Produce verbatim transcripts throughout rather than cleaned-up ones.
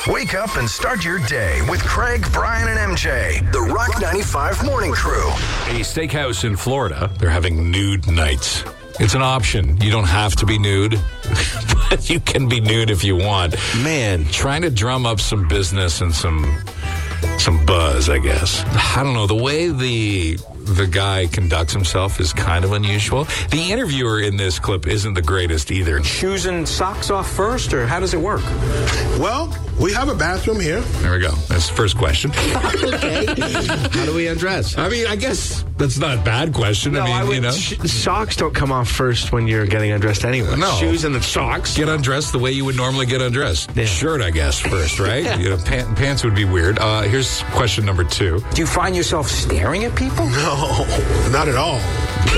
Wake up and start your day with Craig, Brian, and M J. The Rock ninety-five Morning Crew. A steakhouse in Florida, they're having nude nights. It's an option. You don't have to be nude, but you can be nude if you want. Man. Trying to drum up some business and some some buzz, I guess. I don't know. The way the the guy conducts himself is kind of unusual. The interviewer in this clip isn't the greatest either. Shoes and socks off first, or how does it work? Well, we have a bathroom here. There we go. That's the first question. Okay. How do we undress? I mean, I guess that's not a bad question. No, I mean, I would, you know. sh- socks don't come off first when you're getting undressed anyway. No. Shoes and the socks. Get undressed the way you would normally get undressed. Yeah. Shirt, I guess, first, right? Yeah. You know, pant- pants would be weird. Uh, here's question number two. Do you find yourself staring at people? No, not at all.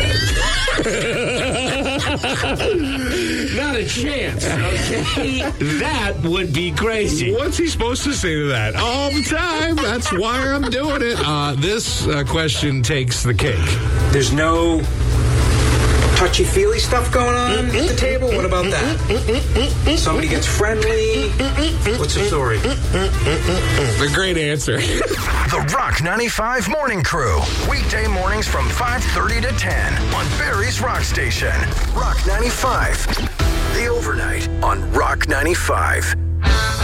Not a chance. Okay, that would be crazy. What's he supposed to say to that? All the time. That's why I'm doing it. Uh, this uh, question takes the cake. There's no touchy-feely stuff going on at the table? What about that? Somebody gets friendly? What's the story? A great answer. The Rock ninety-five Morning Crew. Weekday mornings from five thirty to ten on Barry's Rock Station. Rock ninety-five. The Overnight on Rock ninety-five.